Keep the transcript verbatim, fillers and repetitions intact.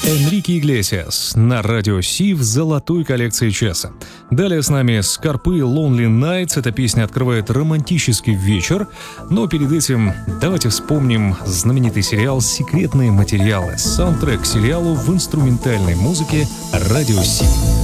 Энрике Иглесиас на радио Си в золотой коллекции часа. Далее с нами Скорпы Lonely Nights. Эта песня открывает романтический вечер. Но перед этим давайте вспомним знаменитый сериал «Секретные материалы». Саундтрек к сериалу в инструментальной музыке радио Си.